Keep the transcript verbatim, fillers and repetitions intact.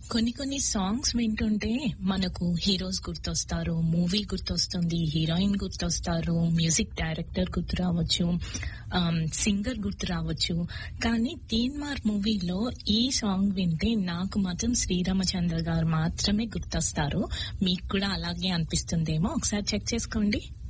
కొన్ని కొన్ని సాంగ్స్ వింటుంటే మనకు హీరోస్ గుర్తొస్తారు, మూవీ గుర్తొస్తుంది, హీరోయిన్ గుర్తొస్తారు, మ్యూజిక్ డైరెక్టర్ గుర్తు రావచ్చు, సింగర్ గుర్తు రావచ్చు. కానీ తీన్మార్ మూవీలో ఈ సాంగ్ వింటే నాకు మాత్రం శ్రీరామచంద్ర గారు మాత్రమే గుర్తొస్తారు. మీకు కూడా అలాగే అనిపిస్తుందేమో, ఒకసారి చెక్ చేసుకోండి.